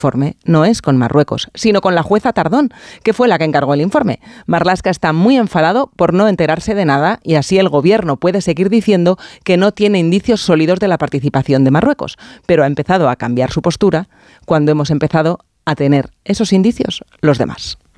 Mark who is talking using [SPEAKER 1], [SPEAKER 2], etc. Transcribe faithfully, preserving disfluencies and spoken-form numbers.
[SPEAKER 1] informe no es con Marruecos, sino con la jueza Tardón, que fue la que encargó el informe. Marlaska está muy enfadado por no enterarse de nada y así el gobierno puede seguir diciendo que no tiene indicios sólidos de la participación de Marruecos, pero ha empezado a cambiar su postura cuando hemos empezado a tener esos indicios los demás.